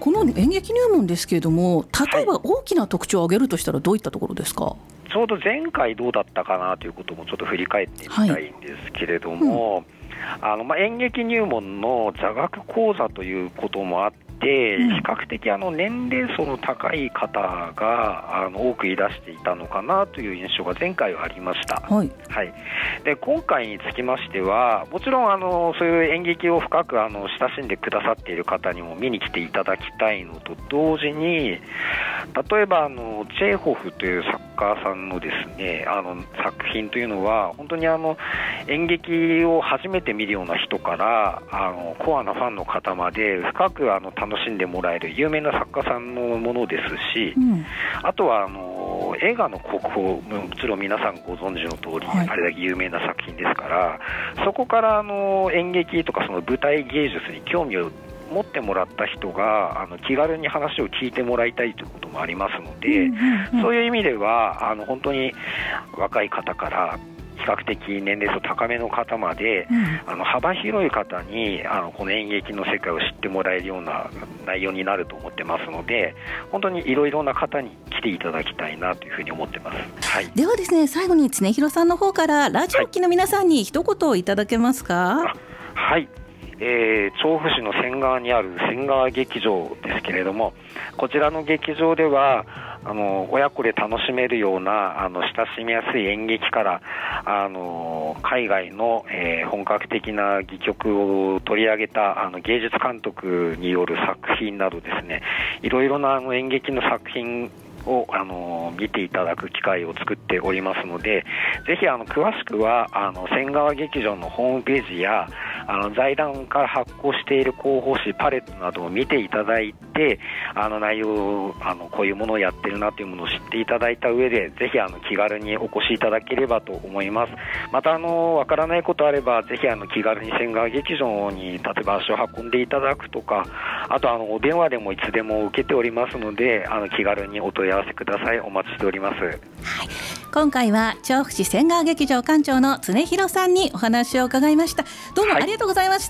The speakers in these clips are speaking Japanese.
この演劇入門ですけれども、例えば大きな特徴を挙げるとしたらどういったところですか？ ちょうど前回どうだったかなということもちょっと振り返ってみたいんですけれども、演劇入門の座学講座ということもあって、比較的年齢層の高い方が多くいらしていたのかなという印象が前回はありました。で今回につきましては、もちろんそういう演劇を深く親しんでくださっている方にも見に来ていただきたいのと同時に、例えばチェーホフという作家さんのですね作品というのは本当に演劇を初めて見るような人からコアなファンの方まで深く楽しんでもらえる有名な作家さんのものですし、あとは映画の国宝もちろん皆さんご存知の通り、あれだけ有名な作品ですから、そこから演劇とかその舞台芸術に興味を持ってもらった人が気軽に話を聞いてもらいたいということもありますので、そういう意味では本当に若い方から比較的年齢層高めの方まで、幅広い方にこの演劇の世界を知ってもらえるような内容になると思ってますので、本当にいろいろな方に来ていただきたいなというふうに思ってます。 ではですね、最後に常広さんの方からラジオ機の皆さんに一言いただけますか？ 調布市の仙川にある仙川劇場ですけれども、こちらの劇場では親子で楽しめるような親しみやすい演劇から海外の、本格的な戯曲を取り上げた芸術監督による作品などですね、いろいろな演劇の作品を見ていただく機会を作っておりますので、ぜひ詳しくは仙川劇場のホームページや財団から発行している広報誌パレットなどを見ていただいて、内容こういうものをやってるなというものを知っていただいた上で、ぜひ気軽にお越しいただければと思います。またわからないことあれば、ぜひ気軽に仙川劇場に例えば足を運んでいただくとか、あとお電話でもいつでも受けておりますので、気軽にお問い合わせください。お待ちしております。 今回は調布市仙川劇場館長の常広さんにお話を伺いました。どうもありがとうございました。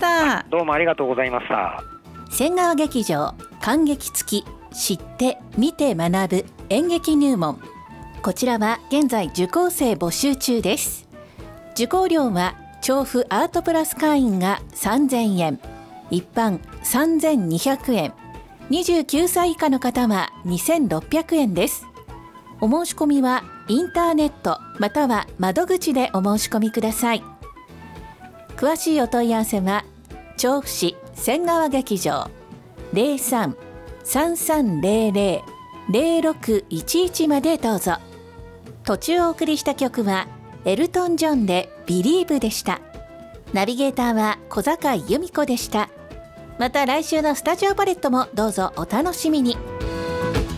どうもありがとうございました。 仙川劇場観劇付き知って見て学ぶ演劇入門、こちらは現在受講生募集中です。受講料は調布アートプラス会員が3000円、一般3200円、29歳以下の方は2600円です。お申し込みはインターネットまたは窓口でお申し込みください。詳しいお問い合わせは調布市仙川劇場 03-3300-0611 までどうぞ。途中お送りした曲はエルトン・ジョンでビリーブでした。ナビゲーターは小坂井由美子でした。また来週のスタジオパレットもどうぞお楽しみに。